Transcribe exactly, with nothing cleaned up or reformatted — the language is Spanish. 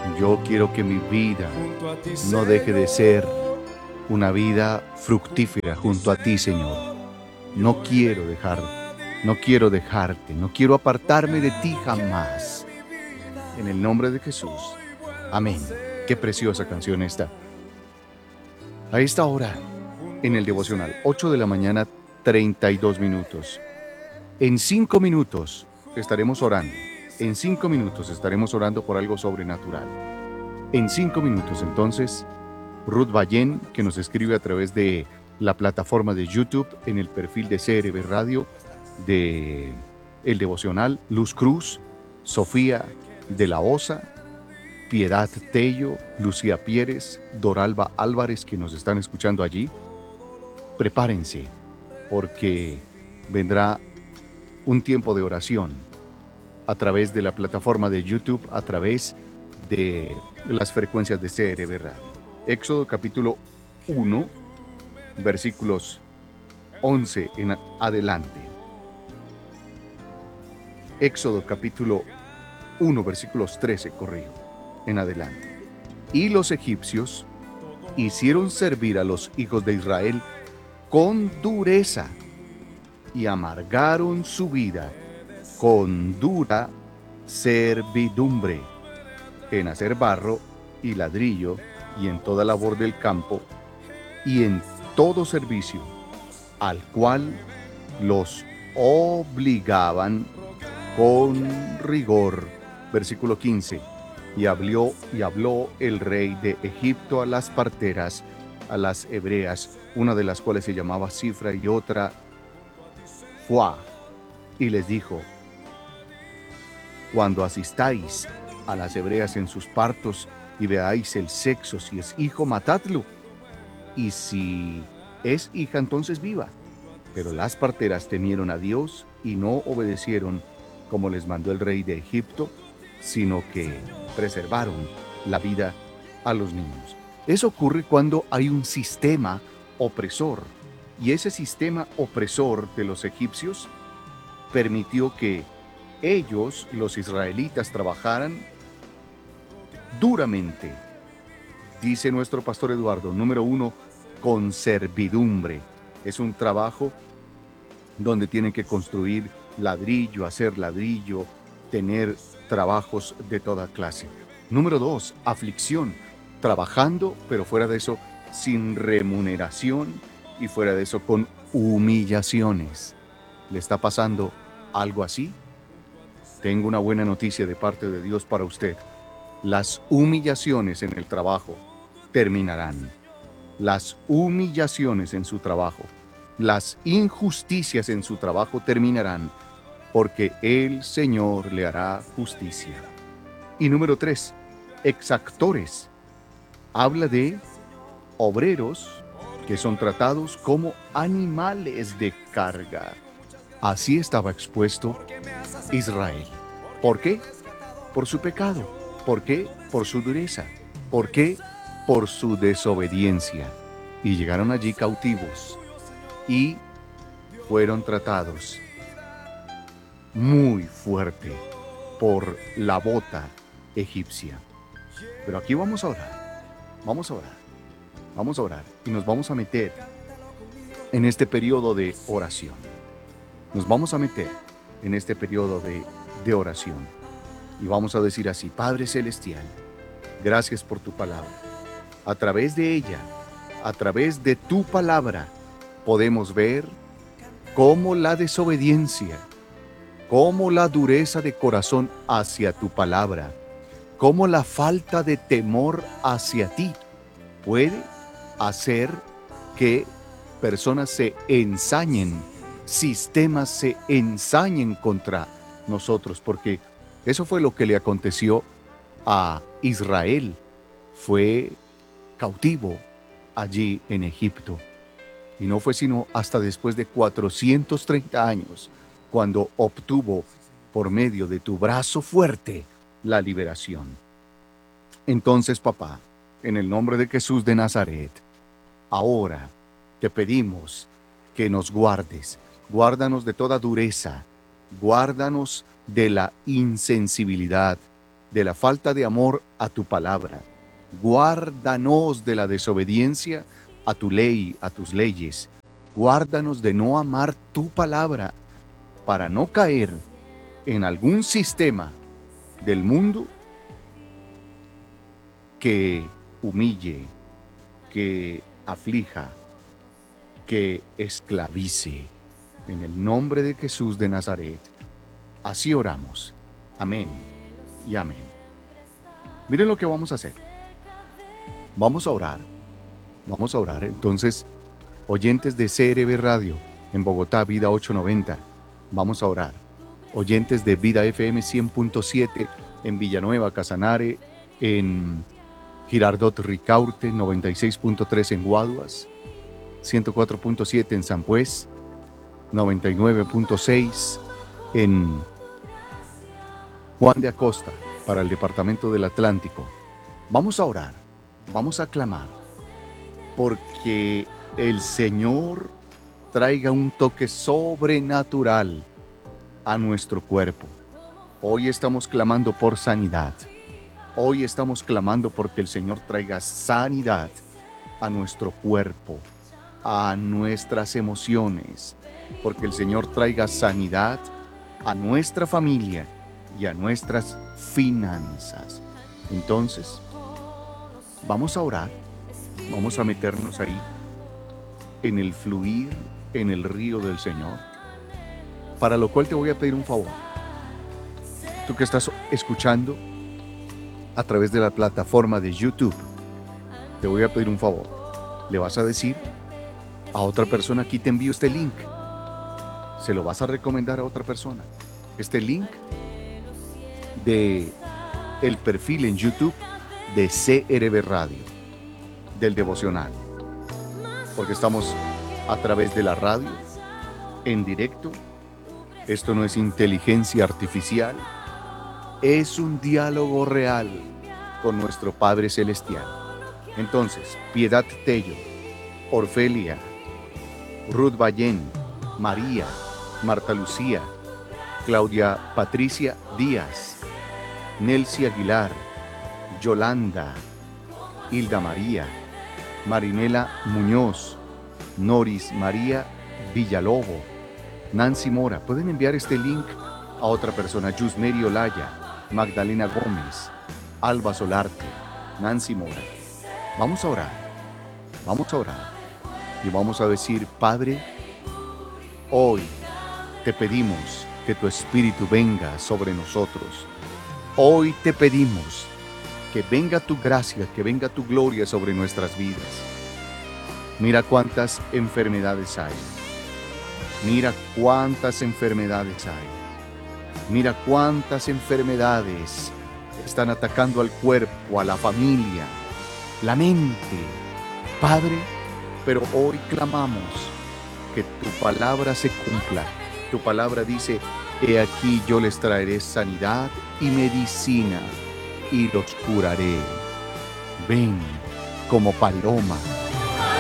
Yo quiero que mi vida no deje de ser una vida fructífera junto a ti, Señor. No quiero dejar, no quiero dejarte, no quiero apartarme de ti jamás. En el nombre de Jesús. Amén. Qué preciosa canción esta. A esta hora, en el devocional, ocho de la mañana, treinta y dos minutos. En cinco minutos estaremos orando. En cinco minutos estaremos orando por algo sobrenatural. En cinco minutos, entonces, Ruth Ballén, que nos escribe a través de la plataforma de YouTube, en el perfil de C R B Radio, de El Devocional, Luz Cruz, Sofía de la Osa, Piedad Tello, Lucía Pérez, Doralba Álvarez, que nos están escuchando allí. Prepárense, porque vendrá un tiempo de oración a través de la plataforma de YouTube, a través de las frecuencias de C R B Radio. Éxodo capítulo uno, versículos once en adelante. Éxodo capítulo uno, versículos trece, corrijo, en adelante. Y los egipcios hicieron servir a los hijos de Israel con dureza y amargaron su vida con dura servidumbre en hacer barro y ladrillo y en toda labor del campo y en todo servicio al cual los obligaban con rigor. Versículo quince. Y habló, y habló el rey de Egipto a las parteras, a las hebreas, una de las cuales se llamaba Cifra y otra Fuá, y les dijo: cuando asistáis a las hebreas en sus partos y veáis el sexo, si es hijo, matadlo, y si es hija, entonces viva. Pero las parteras temieron a Dios y no obedecieron como les mandó el rey de Egipto, sino que preservaron la vida a los niños. Eso ocurre cuando hay un sistema opresor, y ese sistema opresor de los egipcios permitió que ellos, los israelitas, trabajaran duramente. Dice nuestro pastor Eduardo, número uno, con servidumbre. Es un trabajo donde tienen que construir ladrillo, hacer ladrillo, tener trabajos de toda clase. Número dos, aflicción. Trabajando, pero fuera de eso, sin remuneración, y fuera de eso, con humillaciones. ¿Le está pasando algo así? Tengo una buena noticia de parte de Dios para usted. Las humillaciones en el trabajo terminarán. Las humillaciones en su trabajo, las injusticias en su trabajo terminarán, porque el Señor le hará justicia. Y número tres, exactores. Habla de obreros que son tratados como animales de carga. Así estaba expuesto Israel. ¿Por qué? Por su pecado. ¿Por qué? Por su dureza. ¿Por qué? Por su desobediencia. Y llegaron allí cautivos y fueron tratados muy fuerte por la bota egipcia. Pero aquí vamos a orar, vamos a orar, vamos a orar y nos vamos a meter en este periodo de oración. Nos vamos a meter en este periodo de, de oración y vamos a decir así: Padre Celestial, gracias por tu palabra. A través de ella, a través de tu palabra, podemos ver cómo la desobediencia, cómo la dureza de corazón hacia tu palabra, cómo la falta de temor hacia ti puede hacer que personas se ensañen, sistemas se ensañen contra nosotros, porque eso fue lo que le aconteció a Israel. Fue cautivo allí en Egipto. Y no fue sino hasta después de cuatrocientos treinta años cuando obtuvo, por medio de tu brazo fuerte, la liberación. Entonces, papá, en el nombre de Jesús de Nazaret, ahora te pedimos que nos guardes. Guárdanos de toda dureza. Guárdanos de la insensibilidad. de la falta de amor a tu palabra. Guárdanos de la desobediencia a tu ley, a tus leyes. Guárdanos de no amar tu palabra para no caer en algún sistema del mundo que humille, que aflija, que esclavice. En el nombre de Jesús de Nazaret, así oramos. Amén y amén. Miren lo que vamos a hacer. Vamos a orar. Vamos a orar. Entonces, oyentes de C R B Radio en Bogotá, Vida ochocientos noventa, vamos a orar. Oyentes de Vida F M cien punto siete en Villanueva, Casanare, en Girardot Ricaurte, noventa y seis punto tres en Guaduas, ciento cuatro punto siete en San Pues, noventa y nueve punto seis en Juan de Acosta, para el Departamento del Atlántico. Vamos a orar, vamos a clamar, porque el Señor traiga un toque sobrenatural a nuestro cuerpo. Hoy estamos clamando por sanidad. Hoy estamos clamando porque el Señor traiga sanidad a nuestro cuerpo, a nuestras emociones, porque el Señor traiga sanidad a nuestra familia y a nuestras finanzas. Entonces, vamos a orar, vamos a meternos ahí, en el fluir, en el río del Señor, para lo cual te voy a pedir un favor. Tú que estás escuchando a través de la plataforma de YouTube, te voy a pedir un favor. Le vas a decir a otra persona, aquí te envío este link. Se lo vas a recomendar a otra persona. Este link de el perfil en YouTube de C R B Radio, del devocional. Porque estamos a través de la radio, en directo. Esto no es inteligencia artificial. Es un diálogo real con nuestro Padre Celestial. Entonces, Piedad Tello, Orfelia, Ruth Ballén, María, Marta Lucía, Claudia Patricia Díaz, Nelcy Aguilar, Yolanda, Hilda María, Marinela Muñoz, Noris María Villalobo, Nancy Mora. Pueden enviar este link a otra persona. Yusmeri Olaya, Magdalena Gómez, Alba Solarte, Nancy Mora. Vamos a orar, vamos a orar y vamos a decir: Padre, hoy te pedimos que tu Espíritu venga sobre nosotros. Hoy te pedimos que venga tu gracia, que venga tu gloria sobre nuestras vidas. Mira cuántas enfermedades hay. Mira cuántas enfermedades hay. Mira cuántas enfermedades están atacando al cuerpo, a la familia, la mente. Padre, pero hoy clamamos que tu palabra se cumpla. Tu palabra dice: he aquí yo les traeré sanidad y medicina y los curaré. Ven como paloma